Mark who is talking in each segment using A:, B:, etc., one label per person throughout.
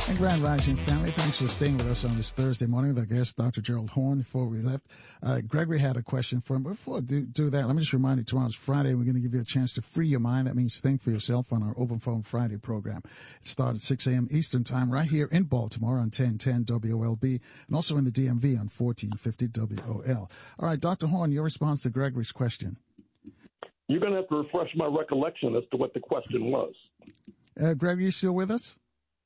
A: And Grand Rising family, thanks for staying with us on this Thursday morning with our guest, Dr. Gerald Horne. Before we left, Gregory had a question for him. Before I do that, let me just remind you, tomorrow's Friday. We're going to give you a chance to free your mind. That means think for yourself on our Open Phone Friday program. It starts at 6 a.m. Eastern Time right here in Baltimore on 1010 WOLB and also in the DMV on 1450 WOL. All right, Dr. Horne, your response to Gregory's question.
B: You're going to have to refresh my recollection as to what the question was.
A: Gregory, you still with us?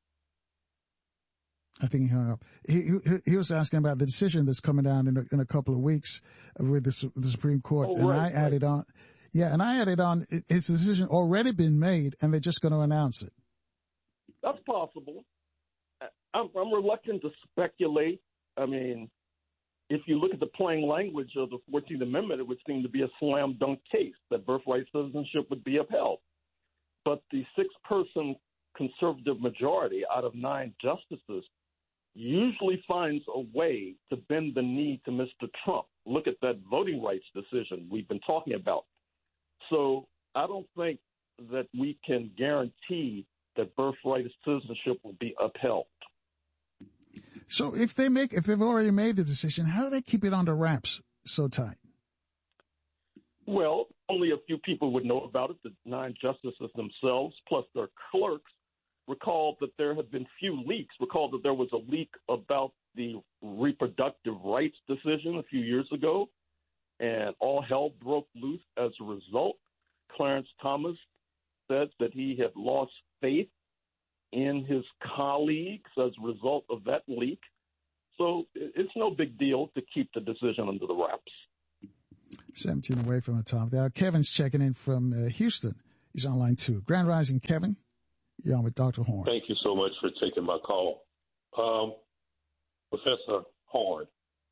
A: I think he hung up. He was asking about the decision that's coming down in a couple of weeks with the Supreme Court.
B: Oh,
A: and
B: right,
A: I added on, his decision already been made and they're just going to announce it.
B: That's possible. I'm reluctant to speculate. I mean, if you look at the plain language of the 14th Amendment, it would seem to be a slam dunk case that birthright citizenship would be upheld. But the 6-person conservative majority out of 9 justices usually finds a way to bend the knee to Mr. Trump. Look at that voting rights decision we've been talking about. So I don't think that we can guarantee that birthright citizenship will be upheld.
A: So if they've already made the decision, how do they keep it under wraps so tight?
B: Well, only a few people would know about it, the 9 justices themselves, plus their clerks. Recall that there have been few leaks. Recall that there was a leak about the reproductive rights decision a few years ago, and all hell broke loose as a result. Clarence Thomas said that he had lost faith in his colleagues as a result of that leak. So it's no big deal to keep the decision under the wraps.
A: 17 away from the top there. Kevin's checking in from Houston. He's on line 2. Grand Rising, Kevin. You're on with Dr. Horne.
C: Thank you so much for taking my call. Professor Horne,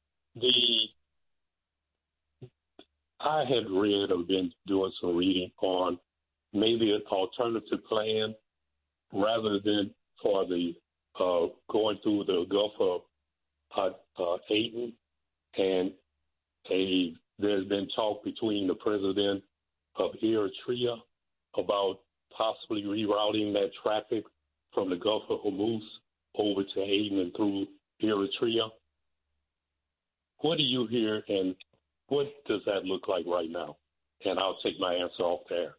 C: I had read or been doing some reading on maybe an alternative plan rather than for the going through the Gulf of Aden, and there's been talk between the president of Eritrea about possibly rerouting that traffic from the Gulf of Hormuz over to Aden and through Eritrea. What do you hear, and what does that look like right now? And I'll take my answer off there.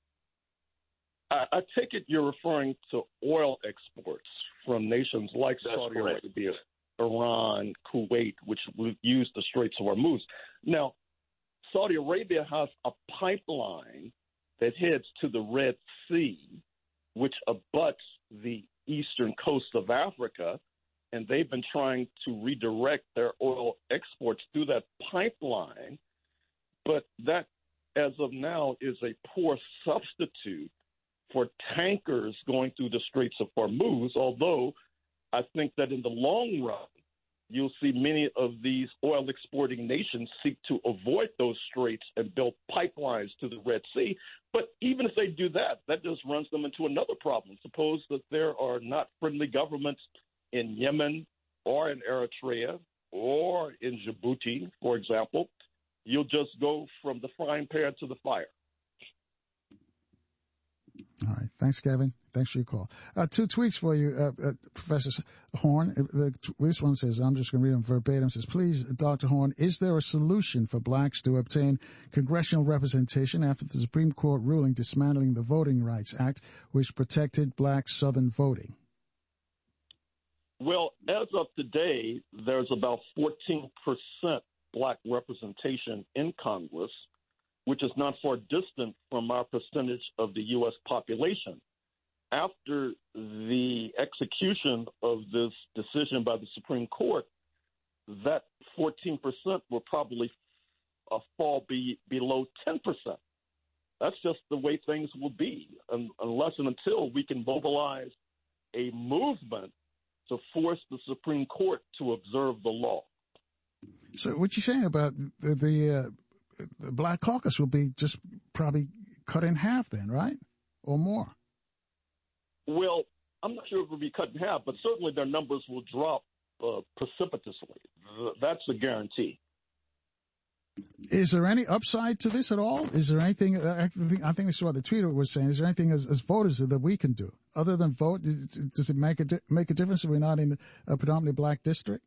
B: I take it you're referring to oil exports from nations like Saudi Arabia, Iran, Kuwait, which would use the Straits of Hormuz. Now, Saudi Arabia has a pipeline that heads to the Red Sea, which abuts the eastern coast of Africa, and they've been trying to redirect their oil exports through that pipeline. But that, as of now, is a poor substitute for tankers going through the Straits of Hormuz, although I think that in the long run, you'll see many of these oil exporting nations seek to avoid those straits and build pipelines to the Red Sea. But even if they do that, that just runs them into another problem. Suppose that there are not friendly governments in Yemen or in Eritrea or in Djibouti, for example. You'll just go from the frying pan to the fire.
A: All right. Thanks, Kevin. Thanks for your call. 2 tweets for you, Professor Horne. This one says, I'm just going to read them verbatim. It says, please, Dr. Horne, is there a solution for blacks to obtain congressional representation after the Supreme Court ruling dismantling the Voting Rights Act, which protected black Southern voting?
B: Well, as of today, there's about 14% black representation in Congress, which is not far distant from our percentage of the U.S. population. After the execution of this decision by the Supreme Court, that 14% will probably fall below 10%. That's just the way things will be, unless and until we can mobilize a movement to force the Supreme Court to observe the law.
A: So what you're saying about the Black Caucus will be just probably cut in half then, right? Or more?
B: Well, I'm not sure if it will be cut in half, but certainly their numbers will drop precipitously. That's a guarantee.
A: Is there any upside to this at all? Is there anything, I think this is what the tweeter was saying, is there anything as voters that we can do other than vote? Does it make a difference if we're not in a predominantly black district?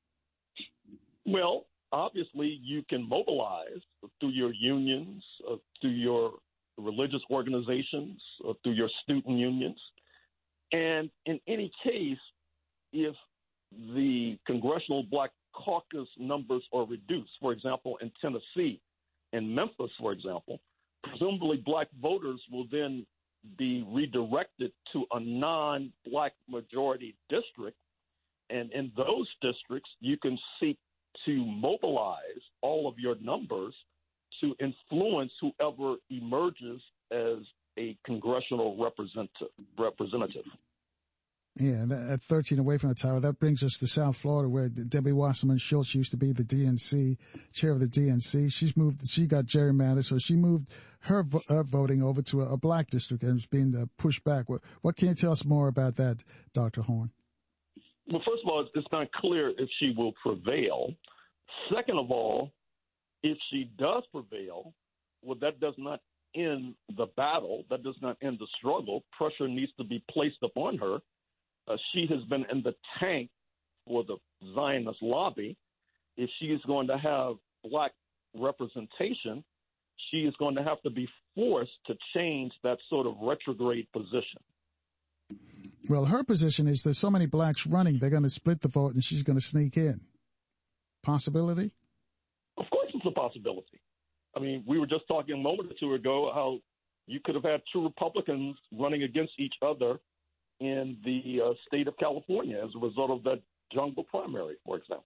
B: Well, obviously, you can mobilize through your unions, through your religious organizations, through your student unions. And in any case, if the Congressional Black Caucus numbers are reduced, for example, in Tennessee and Memphis, for example, presumably black voters will then be redirected to a non-black majority district. And in those districts, you can seek to mobilize all of your numbers to influence whoever emerges as a congressional representative.
A: Yeah, at 13 away from the tower, that brings us to South Florida, where Debbie Wasserman Schultz used to be the DNC, chair of the DNC. She got gerrymandered, so she moved her voting over to a black district and it's being pushed back. What can you tell us more about that, Dr. Horne?
B: Well, first of all, it's not clear if she will prevail. Second of all, if she does prevail, well, that does not end the battle. That does not end the struggle. Pressure needs to be placed upon her. She has been in the tank for the Zionist lobby. If she is going to have black representation, she is going to have to be forced to change that sort of retrograde position.
A: Well, her position is there's so many blacks running, they're going to split the vote and she's going to sneak in. Possibility?
B: Of course it's a possibility. I mean, we were just talking a moment or two ago how you could have had two Republicans running against each other in the state of California as a result of that jungle primary, for example.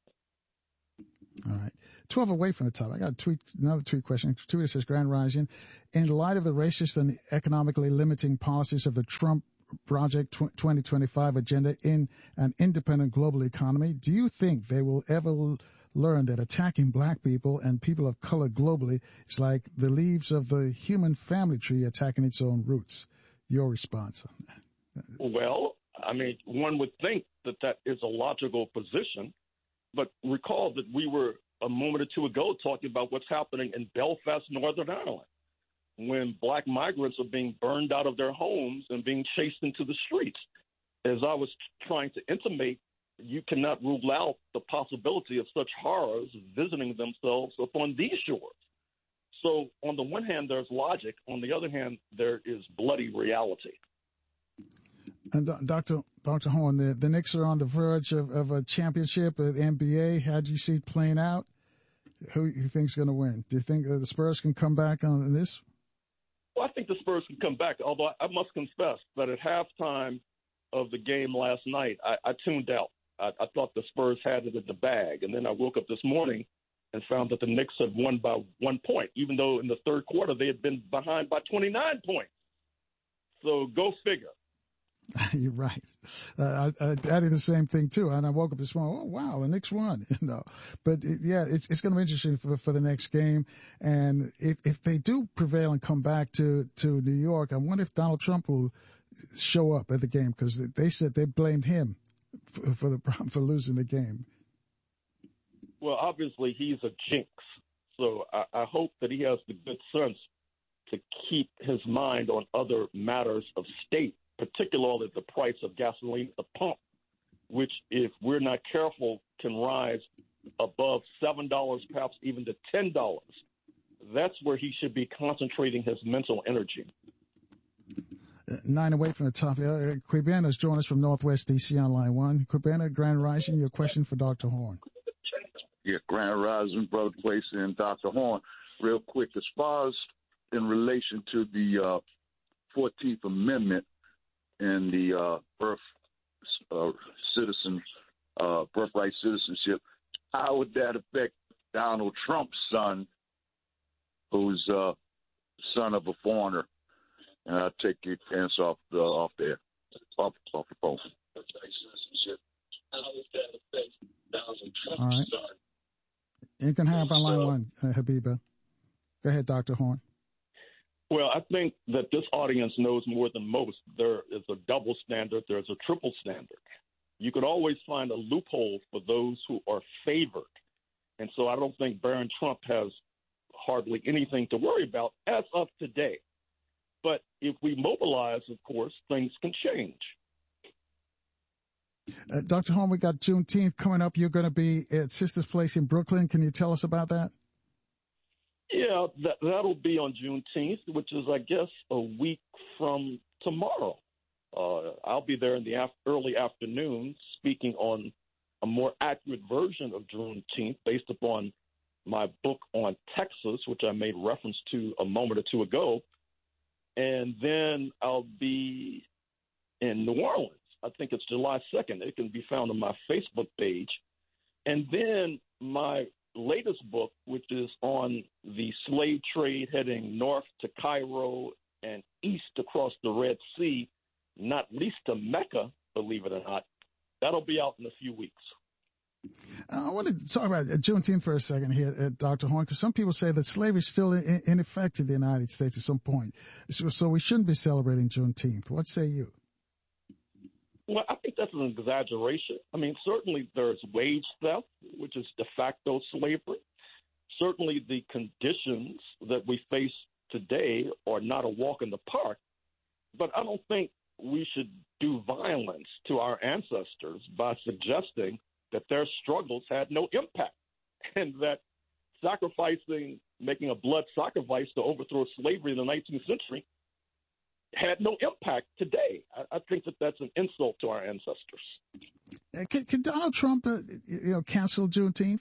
A: All right. 12 away from the top. I got another tweet question. Tweet says, Grand Rising, in light of the racist and economically limiting policies of the Trump Project 2025 agenda in an independent global economy, do you think they will ever learn that attacking black people and people of color globally is like the leaves of the human family tree attacking its own roots? Your response on that?
B: Well, I mean, one would think that that is a logical position, but recall that we were a moment or two ago talking about what's happening in Belfast, Northern Ireland, when black migrants are being burned out of their homes and being chased into the streets. As I was trying to intimate, you cannot rule out the possibility of such horrors visiting themselves upon these shores. So on the one hand, there's logic. On the other hand, there is bloody reality.
A: And Dr. Horne, the Knicks are on the verge of a championship at the NBA. How do you see it playing out? Who do you think is going to win? Do you think the Spurs can come back on this?
B: Well, I think the Spurs can come back, although I must confess that at halftime of the game last night, I tuned out. I thought the Spurs had it in the bag. And then I woke up this morning and found that the Knicks had won by 1 point, even though in the third quarter they had been behind by 29 points. So go figure.
A: You're right. I did the same thing too, and I woke up this morning. Oh wow, the Knicks won. But it's going to be interesting for the next game. And if they do prevail and come back to New York, I wonder if Donald Trump will show up at the game, because they said they blamed him for losing the game.
B: Well, obviously he's a jinx, so I hope that he has the good sense to keep his mind on other matters of state, particularly the price of gasoline at the pump, which, if we're not careful, can rise above $7, perhaps even to $10. That's where he should be concentrating his mental energy.
A: 9 away from the top. Quibena has joined us from Northwest D.C. on line 1. Quibena, Grand Rising, your question for Dr. Horne.
D: Yeah, Grand Rising, Brother Place and Dr. Horne. Real quick, as far as in relation to the 14th Amendment and the birthright citizenship, how would that affect Donald Trump's son, who's son of a foreigner? And I'll take your answer off the phone.
A: All right. You can have on line 1, Habiba. Go ahead, Dr. Horne.
B: Well, I think that this audience knows more than most. There is a double standard. There's a triple standard. You could always find a loophole for those who are favored. And so I don't think Barron Trump has hardly anything to worry about as of today. But if we mobilize, of course, things can change.
A: Dr. Horn, we got Juneteenth coming up. You're going to be at Sister's Place in Brooklyn. Can you tell us about that?
B: Yeah, that'll be on Juneteenth, which is, I guess, a week from tomorrow. I'll be there in the early afternoon speaking on a more accurate version of Juneteenth based upon my book on Texas, which I made reference to a moment or two ago. And then I'll be in New Orleans. I think it's July 2nd. It can be found on my Facebook page. And then my latest book, which is on the slave trade heading north to Cairo and east across the Red Sea, not least to Mecca, believe it or not, that'll be out in a few weeks.
A: I want to talk about Juneteenth for a second here, Dr. Horn, because some people say that slavery is still in effect in the United States at some point. So we shouldn't be celebrating Juneteenth. What say you?
B: Well, I think that's an exaggeration. I mean, certainly there's wage theft, which is de facto slavery. Certainly the conditions that we face today are not a walk in the park. But I don't think we should do violence to our ancestors by suggesting that their struggles had no impact and that making a blood sacrifice to overthrow slavery in the 19th century had no impact today. I think that that's an insult to our ancestors.
A: Can Donald Trump, cancel Juneteenth?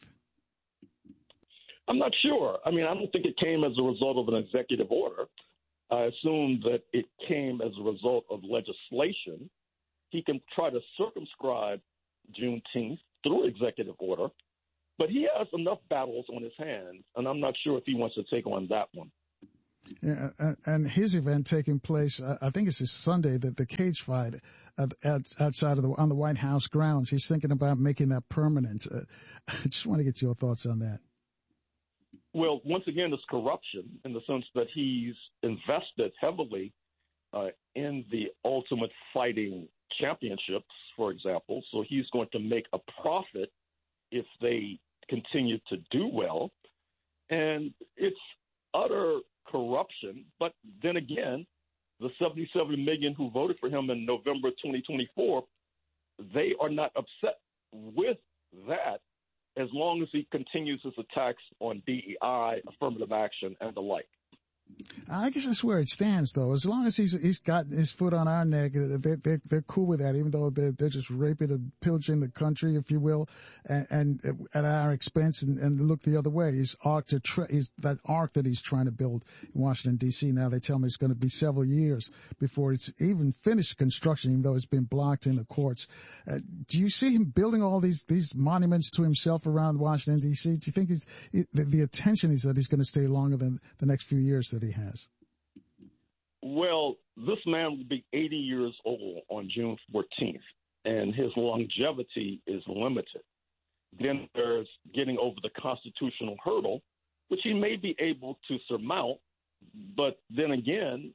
B: I'm not sure. I mean, I don't think it came as a result of an executive order. I assume that it came as a result of legislation. He can try to circumscribe Juneteenth through executive order, but he has enough battles on his hands, and I'm not sure if he wants to take on that one.
A: Yeah, and his event taking place, I think it's this Sunday, the cage fight outside of on the White House grounds. He's thinking about making that permanent. I just want to get your thoughts on that.
B: Well, once again, it's corruption in the sense that he's invested heavily in the Ultimate Fighting Championships, for example. So he's going to make a profit if they continue to do well. And it's utter corruption. But then again, the 77 million who voted for him in November 2024, they are not upset with that as long as he continues his attacks on DEI, affirmative action, and the like.
A: I guess that's where it stands, though. As long as he's got his foot on our neck, they're cool with that, even though they're just raping and pillaging the country, if you will, and at our expense, and look the other way. His arc that arc that he's trying to build in Washington, D.C. Now they tell me it's going to be several years before it's even finished construction, even though it's been blocked in the courts. Do you see him building all these monuments to himself around Washington, D.C.? Do you think the attention is that he's going to stay longer than the next few years that he has?
B: Well, this man will be 80 years old on June 14th, and his longevity is limited. Then there's getting over the constitutional hurdle, which he may be able to surmount. But then again,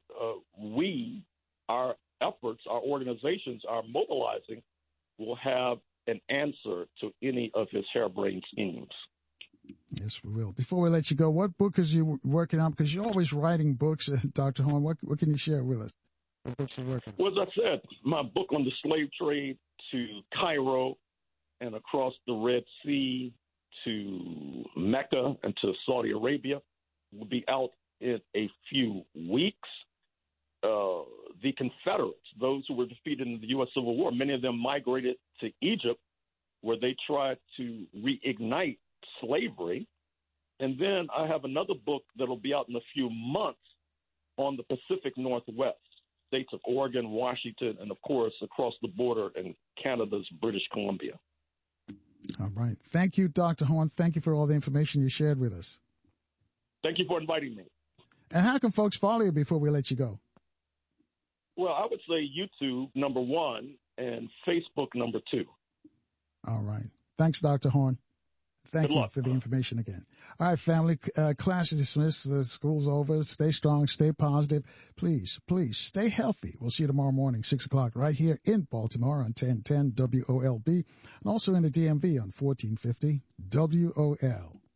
B: our efforts, our organizations, our mobilizing will have an answer to any of his harebrained schemes.
A: Yes, we will. Before we let you go, what book is you working on? Because you're always writing books, Dr. Horn. What can you share with us? What books are you working on?
B: Well, as I said, my book on the slave trade to Cairo and across the Red Sea to Mecca and to Saudi Arabia will be out in a few weeks. The Confederates, those who were defeated in the U.S. Civil War, many of them migrated to Egypt, where they tried to reignite slavery. And then I have another book that'll be out in a few months on the Pacific Northwest, states of Oregon, Washington, and of course across the border in Canada's British Columbia.
A: All right. Thank you, Dr. Horn. Thank you for all the information you shared with us.
B: Thank you for inviting me.
A: And how can folks follow you before we let you go?
B: Well, I would say YouTube, number 1, and Facebook, number 2.
A: All right. Thanks, Dr. Horn. Thank you for the information again. All right, family, class is dismissed. The school's over. Stay strong. Stay positive. Please stay healthy. We'll see you tomorrow morning, 6 o'clock, right here in Baltimore on 1010 WOLB and also in the DMV on 1450 WOL.